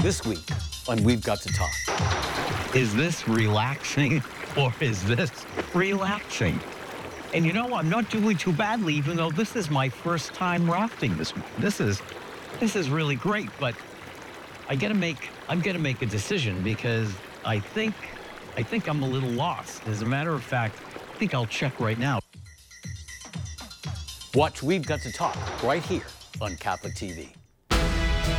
This week on We've Got to Talk. Is this relaxing or is this relaxing? And you know, I'm not doing too badly, even though this is my first time rafting this week. This is really great, but I'm gonna make a decision because I think I'm a little lost. As a matter of fact, I think I'll check right now. Watch We've Got to Talk right here on Catholic TV.